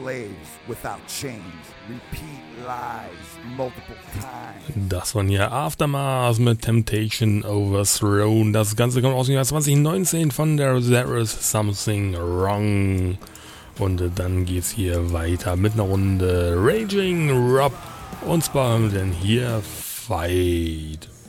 Das von hier Aftermath mit Temptation Overthrown. Das Ganze kommt aus dem Jahr 2019 von der There Is Something Wrong. Und dann geht's hier weiter mit einer Runde Raging Rob. Und zwar denn hier Fight.